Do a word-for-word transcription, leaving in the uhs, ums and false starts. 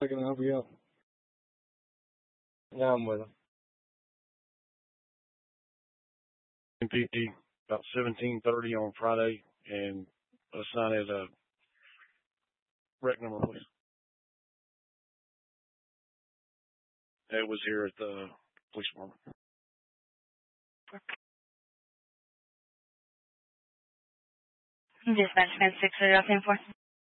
I can help you out. Yeah, I'm with him. P T about seventeen thirty on Friday, and assign as a rec number, please. It was here at the police department. Dispatch, six, zero, ten, four.